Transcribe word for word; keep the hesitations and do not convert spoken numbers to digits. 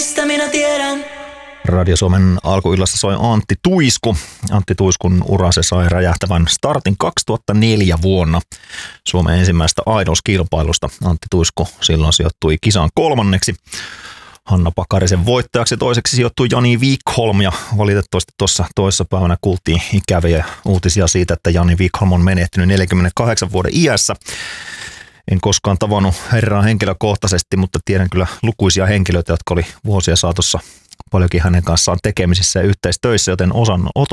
mistä minä tiedän. Radio Suomen alkuillassa soi Antti Tuisku. Antti Tuiskun ura se sai räjähtävän startin kaksituhattaneljä vuonna Suomen ensimmäisestä Idols-kilpailusta. Antti Tuisku silloin sijoittui kisaan kolmanneksi. Hanna Pakarisen voittajaksi toiseksi sijoittui Jani Wikholm ja valitettavasti tuossa toissa päivänä kuultiin ikäviä uutisia siitä, että Jani Wikholm on menehtynyt neljänkymmenenkahdeksan vuoden iässä. En koskaan tavannut herraa henkilökohtaisesti, mutta tiedän kyllä lukuisia henkilöitä, jotka oli vuosia saatossa paljonkin hänen kanssaan tekemisissä ja yhteistöissä, joten osan